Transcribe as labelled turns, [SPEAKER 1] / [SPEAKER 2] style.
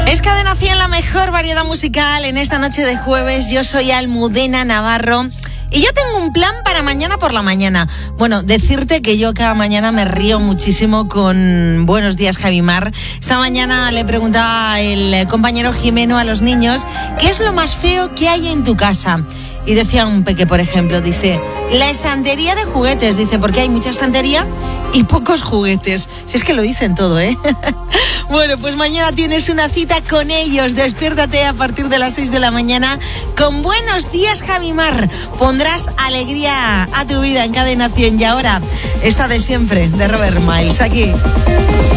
[SPEAKER 1] Es Cadena 100, la mejor variedad musical en esta noche de jueves. Yo soy Almudena Navarro y yo tengo un plan para mañana por la mañana. Bueno, decirte que yo cada mañana me río muchísimo con Buenos Días, Javimar. Esta mañana le preguntaba el compañero Jimeno a los niños ¿qué es lo más feo que hay en tu casa? Y decía un peque, por ejemplo, dice, la estantería de juguetes, dice, porque hay mucha estantería y pocos juguetes. Si es que lo dicen todo, ¿eh? Bueno, pues mañana tienes una cita con ellos. Despiértate a partir de las 6 de la mañana con Buenos Días, Javimar. Pondrás alegría a tu vida en Cadena 100. Y ahora, esta de siempre, de Robert Miles, aquí.